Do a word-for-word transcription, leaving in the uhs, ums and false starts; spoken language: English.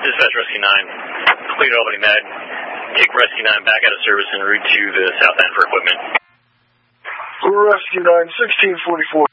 Dispatch Rescue nine, complete Albany Med. Take Rescue nine back out of service en route to the south end for equipment. Rescue nine, sixteen forty-four,